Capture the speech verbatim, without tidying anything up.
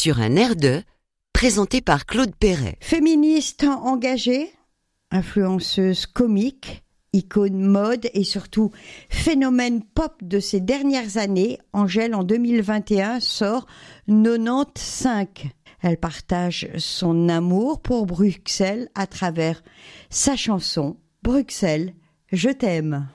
sur un air de, présenté par Claude Perret. Féministe engagée, influenceuse comique, icône mode et surtout phénomène pop de ces dernières années, Angèle en deux mille vingt et un sort quatre-vingt-quinze. Elle partage son amour pour Bruxelles à travers sa chanson « Bruxelles, je t'aime ».